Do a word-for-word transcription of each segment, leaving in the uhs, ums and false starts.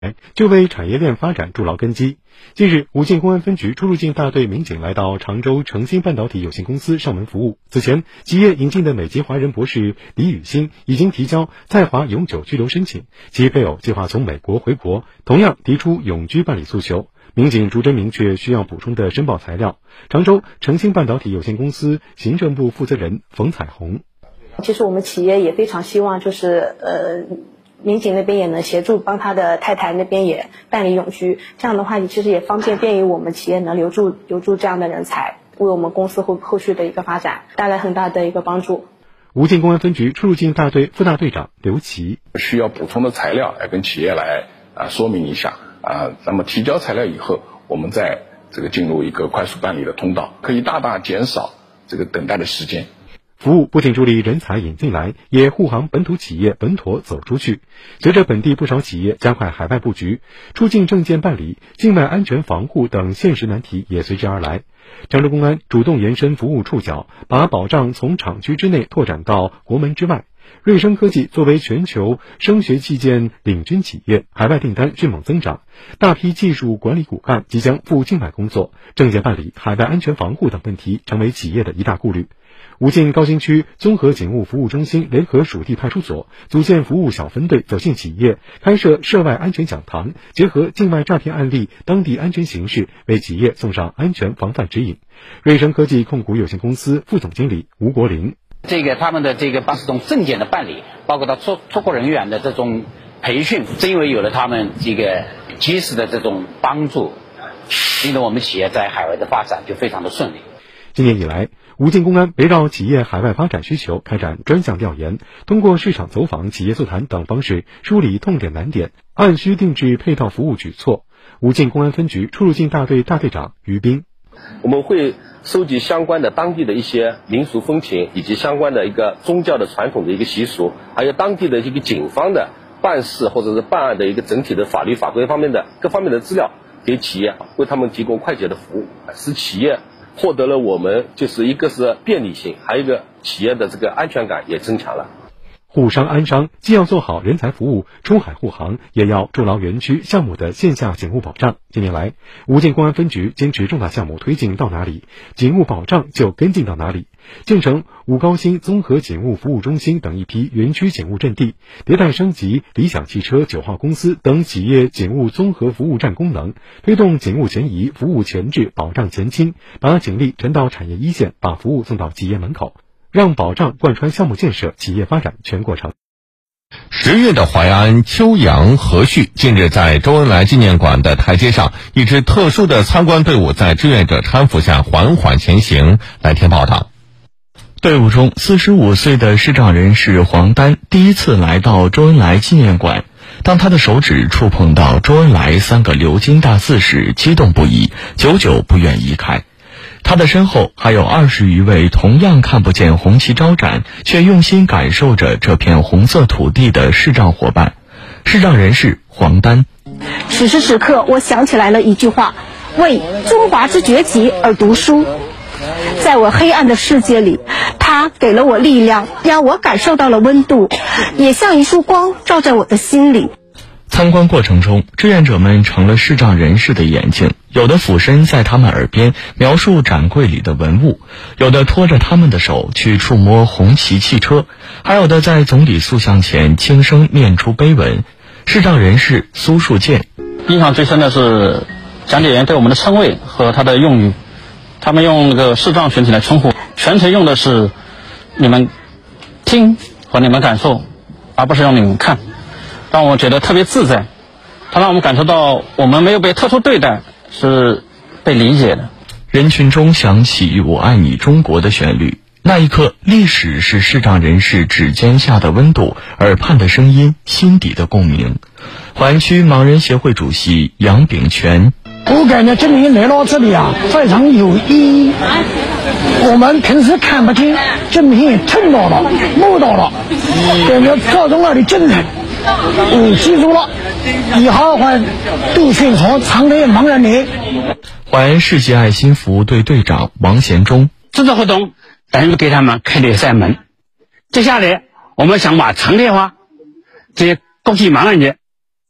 就为产业链发展筑牢根基。近日，武进公安分局出入境大队民警来到常州诚兴半导体有限公司上门服务。此前，企业引进的美籍华人博士李宇欣已经提交在华永久居留申请，其配偶计划从美国回国，同样提出永居办理诉求。民警逐帧明确需要补充的申报材料。常州诚兴半导体有限公司行政部负责人冯彩虹： 其实我们企业也非常希望，就是呃。民警那边也能协助帮他的太太那边也办理永居，这样的话其实也方便便于我们企业能留住留住这样的人才，为我们公司后后续的一个发展带来很大的一个帮助。 武进公安分局出入境大队副大队长刘琦： 需要补充的材料来跟企业来啊说明一下啊，那么提交材料以后，我们再这个进入一个快速办理的通道，可以大大减少这个等待的时间。 服务不仅助力人才引进来，也护航本土企业稳妥走出去。随着本地不少企业加快海外布局，出境证件办理、境外安全防护等现实难题也随之而来。常州公安主动延伸服务触角，把保障从厂区之内拓展到国门之外。瑞声科技作为全球声学器件领军企业，海外订单迅猛增长，大批技术管理骨干即将赴境外工作，证件办理、海外安全防护等问题成为企业的一大顾虑。武进高新区综合警务服务中心联合属地派出所组建服务小分队，走进企业，开设涉外安全讲堂，结合境外诈骗案例、当地安全形势，为企业送上安全防范指引。瑞声科技控股有限公司副总经理吴国林： 这个他们的这个帮这种证件的办理，包括到出出国人员的这种培训，正因为有了他们这个及时的这种帮助，令得我们企业在海外的发展就非常的顺利。 今年以来，武进公安围绕企业海外发展需求开展专项调研，通过市场走访、企业座谈等方式梳理痛点难点，按需定制配套服务举措。武进公安分局出入境大队大队长于斌： 我们会收集相关的当地的一些民俗风情，以及相关的一个宗教的传统的一个习俗，还有当地的一个警方的办事或者是办案的一个整体的法律法规方面的各方面的资料，给企业为他们提供快捷的服务，使企业获得了我们就是一个是便利性，还有一个企业的这个安全感也增强了。 沪商安商既要做好人才服务，出海护航，也要筑牢园区项目的线下警务保障。近年来，武进公安分局坚持重大项目推进到哪里，警务保障就跟进到哪里，建成武高新综合警务服务中心等一批园区警务阵地，迭代升级理想汽车、九号公司等企业警务综合服务站功能，推动警务前移、服务前置、保障前倾，把警力沉到产业一线，把服务送到企业门口，让保障贯穿项目建设、企业发展全过程。 十月的淮安秋阳和煦，近日在周恩来纪念馆的台阶上，一支特殊的参观队伍在志愿者搀扶下缓缓前行。来听报道。 队伍中四十五岁的视障人士黄丹第一次来到周恩来纪念馆，当他的手指触碰到周恩来三个鎏金大字时，激动不已，久久不愿移开。他的身后还有二十余位同样看不见红旗招展，却用心感受着这片红色土地的视障伙伴。视障人士黄丹： 此时此刻，我想起来了一句话：为中华之崛起而读书。在我黑暗的世界里，它给了我力量，让我感受到了温度，也像一束光照在我的心里。 参观过程中，志愿者们成了视障人士的眼睛，有的俯身在他们耳边描述展柜里的文物，有的拖着他们的手去触摸红旗汽车，还有的在总理塑像前轻声念出碑文。视障人士苏树建： 印象最深的是讲解员对我们的称谓和他的用语，他们用那个视障群体来称呼，全程用的是你们听和你们感受，而不是用你们看，让我觉得特别自在。它让我们感受到我们没有被特殊对待，是被理解的。 人群中响起我爱你中国的旋律，那一刻，历史是视障人士指尖下的温度，耳畔的声音，心底的共鸣。淮安区盲人协会主席杨炳全： 我感觉今天来到这里啊，非常有意义。我们平时看不见，今天听到了、摸到了，感觉各种各的精神。我记住了，以后会多宣传常来盲人来。 淮安世界爱心服务队队长王贤忠： 这次活动等于给他们开了一扇门，接下来我们想把常态化这些国际盲人节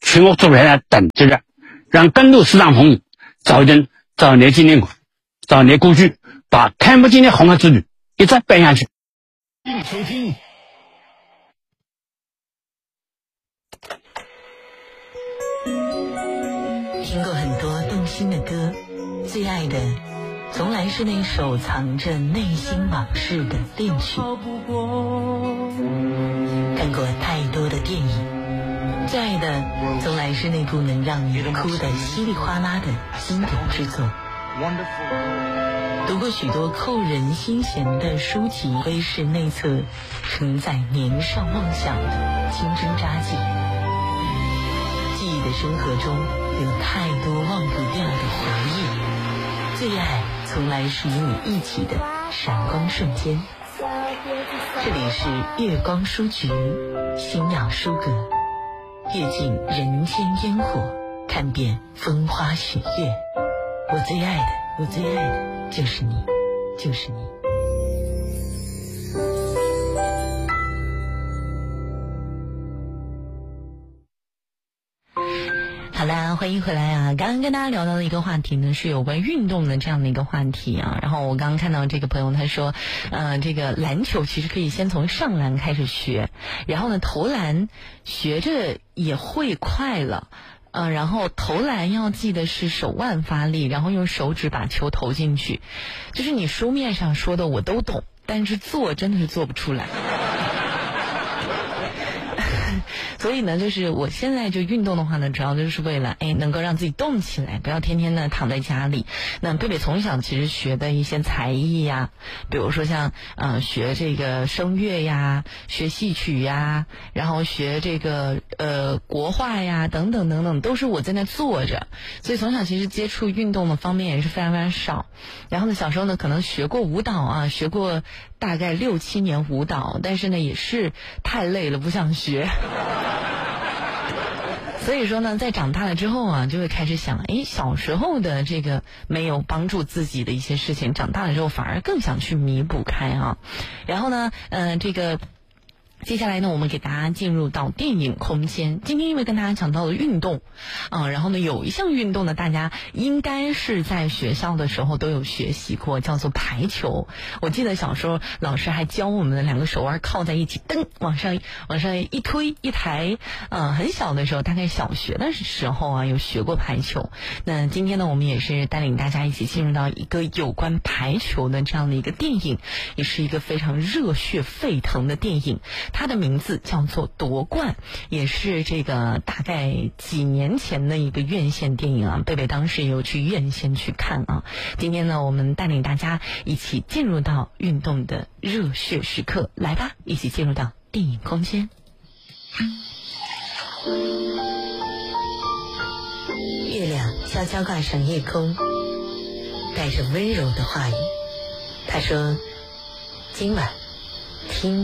全国做出来了，等着的，让更多视障朋友早点早点纪念馆，早点过去，把看不见的红河之旅一直办下去。 收听。 听过很多动心的歌，最爱的从来是那首藏着内心往事的恋曲。看过太多的电影，最爱的从来是那部能让你哭得稀里哗啦的经典之作。读过许多扣人心弦的书籍，微视内侧承载年少梦想的青春札记。记忆的深河中有太多忘不掉的回忆，最爱从来是与你一起的闪光瞬间。这里是月光书局，星耀书阁，阅尽人间烟火，看遍风花雪月。我最爱的，我最爱的就是你，就是你。好啦，欢迎回来啊！刚刚跟大家聊到的一个话题呢，是有关运动的这样的一个话题啊。然后我刚刚看到这个朋友他说，呃，这个篮球其实可以先从上篮开始学，然后呢投篮学着也会快了。呃，然后投篮要记得是手腕发力，然后用手指把球投进去。就是你书面上说的我都懂，但是做真的是做不出来。所以呢，就是我现在就运动的话呢，主要就是为了哎能够让自己动起来，不要天天的躺在家里。那贝贝从小其实学的一些才艺呀，比如说像呃学这个声乐呀，学戏曲呀，然后学这个呃国画呀等等等等，都是我在那做着。所以从小其实接触运动的方面也是非常非常少。然后呢，小时候呢可能学过舞蹈啊，学过大概六七年舞蹈，但是呢也是太累了，不想学。所以说呢，在长大了之后啊，就会开始想，哎，小时候的这个没有帮助自己的一些事情，长大了之后反而更想去弥补开啊。然后呢，呃，这个。接下来呢，我们给大家进入到电影空间。今天因为跟大家讲到了运动，啊、呃，然后呢，有一项运动呢，大家应该是在学校的时候都有学习过，叫做排球。我记得小时候老师还教我们的两个手腕靠在一起，蹬往上往上一推一抬，呃，很小的时候，大概小学的时候啊，有学过排球。那今天呢，我们也是带领大家一起进入到一个有关排球的这样的一个电影，也是一个非常热血沸腾的电影。它的名字叫做《夺冠》，也是这个大概几年前的一个院线电影啊。贝贝当时也有去院线去看啊。今天呢，我们带领大家一起进入到运动的热血时刻，来吧，一起进入到电影空间。月亮悄悄挂上夜空，带着温柔的话语，他说：“今晚听。”